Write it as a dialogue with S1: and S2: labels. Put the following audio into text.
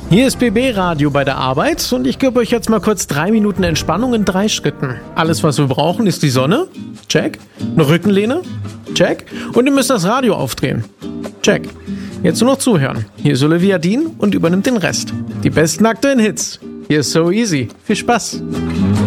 S1: Hier ist BB Radio bei der Arbeit und ich gebe euch jetzt mal kurz 3 Minuten Entspannung in 3 Schritten. Alles, was wir brauchen, ist die Sonne. Check. Eine Rückenlehne. Check. Und ihr müsst das Radio aufdrehen. Check. Jetzt nur noch zuhören. Hier ist Olivia Dean und übernimmt den Rest. Die besten aktuellen Hits. Hier ist So Easy. Viel Spaß.